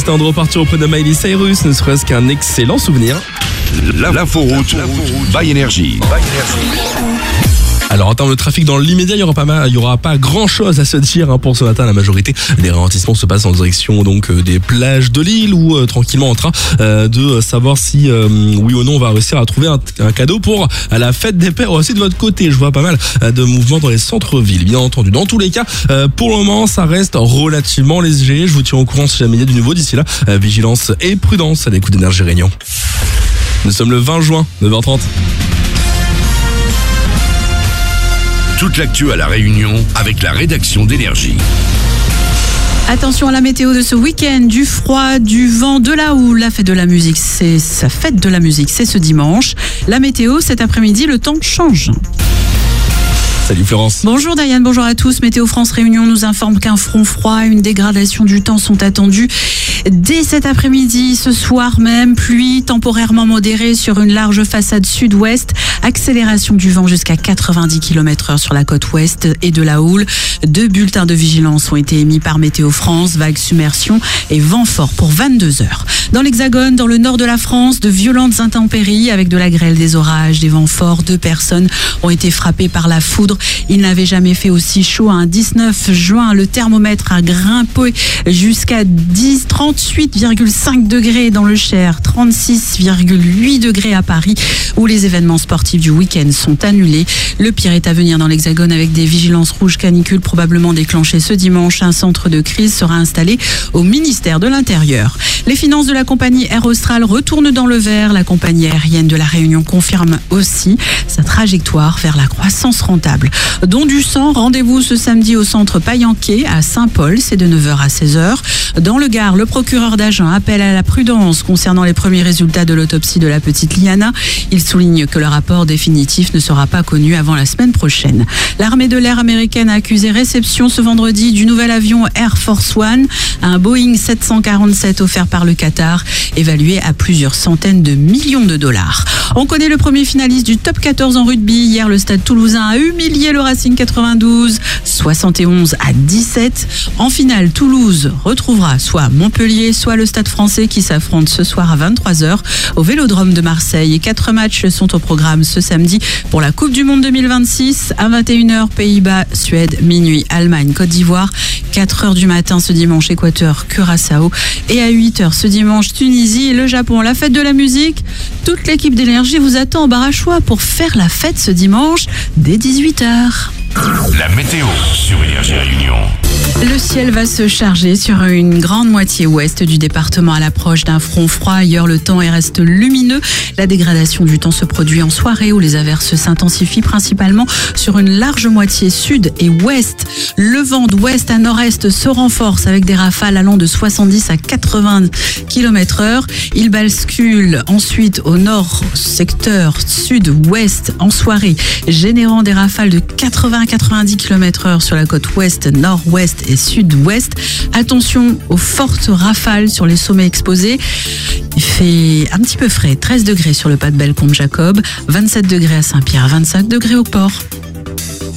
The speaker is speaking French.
de repartir auprès de Miley Cyrus, ne serait-ce qu'un excellent souvenir. L'inforoute by Énergie. Alors en termes de trafic dans l'immédiat, il y aura pas grand chose à se dire pour ce matin. La majorité des ralentissements se passent en direction donc des plages de l'île ou tranquillement en train de savoir si oui ou non on va réussir à trouver un cadeau pour la fête des pères aussi de votre côté. Je vois pas mal de mouvements dans les centres-villes, bien entendu. Dans tous les cas, pour le moment, ça reste relativement léger. Je vous tiens au courant si jamais il y a du nouveau. D'ici là, vigilance et prudence à l'écoute d'Énergie Réunion. Nous sommes le 20 juin, 9h30. Toute l'actu à La Réunion avec la rédaction d'Énergie. Attention à la météo de ce week-end, du froid, du vent, de la houle. La fête de la musique, c'est ce dimanche. La météo, cet après-midi, le temps change. Salut Florence. Bonjour Diane, bonjour à tous. Météo France Réunion nous informe qu'un front froid et une dégradation du temps sont attendus dès cet après-midi. Ce soir même, pluie temporairement modérée sur une large façade sud-ouest. Accélération du vent jusqu'à 90 km/h sur la côte ouest et de la houle. 2 bulletins de vigilance ont été émis par Météo France. Vagues, submersion et vent fort pour 22 heures. Dans l'Hexagone, dans le nord de la France, de violentes intempéries avec de la grêle, des orages, des vents forts. 2 personnes ont été frappées par la foudre. Il n'avait jamais fait aussi chaud. 19 juin, le thermomètre a grimpé jusqu'à 38,5 degrés dans le Cher, 36,8 degrés à Paris, où les événements sportifs du week-end sont annulés. Le pire est à venir dans l'Hexagone avec des vigilances rouges canicules probablement déclenchées ce dimanche. Un centre de crise sera installé au ministère de l'Intérieur. Les finances de la compagnie Air Austral retournent dans le vert. La compagnie aérienne de la Réunion confirme aussi sa trajectoire vers la croissance rentable. Don du sang, rendez-vous ce samedi au centre Payanquet à Saint-Paul, c'est de 9h à 16h. Dans le Gard, le procureur d'Agen appelle à la prudence concernant les premiers résultats de l'autopsie de la petite Liana. Il souligne que le rapport définitif ne sera pas connu avant la semaine prochaine. L'armée de l'air américaine a accusé réception ce vendredi du nouvel avion Air Force One, un Boeing 747 offert par le Qatar, évalué à plusieurs centaines de millions de dollars. On connaît le premier finaliste du top 14 en rugby. Hier, le Stade Toulousain a humilié le Racing 92, 71-17. En finale, Toulouse retrouvera soit Montpellier, soit le Stade Français qui s'affrontent ce soir à 23h au Vélodrome de Marseille. 4 matchs sont au programme ce samedi pour la Coupe du Monde 2026. À 21h, Pays-Bas, Suède, minuit, Allemagne, Côte d'Ivoire. 4h du matin ce dimanche, Équateur, Curaçao. Et à 8h ce dimanche, Tunisie et le Japon. La fête de la musique, toute l'équipe d'Énergie vous attend au bar à choix pour faire la fête ce dimanche dès 18h. La météo sur Énergie Réunion. Le ciel va se charger sur une grande moitié ouest du département à l'approche d'un front froid. Ailleurs, le temps reste lumineux. La dégradation du temps se produit en soirée où les averses s'intensifient principalement sur une large moitié sud et ouest. Le vent d'ouest à nord-est se renforce avec des rafales allant de 70 à 80 km/h. Il bascule ensuite au nord, secteur sud-ouest en soirée, générant des rafales de 80 à 90 km/h sur la côte ouest, nord-ouest et sud-ouest. Attention aux fortes rafales sur les sommets exposés. Il fait un petit peu frais, 13 degrés sur le pas de Bellecombe-Jacob, 27 degrés à Saint-Pierre, 25 degrés au port.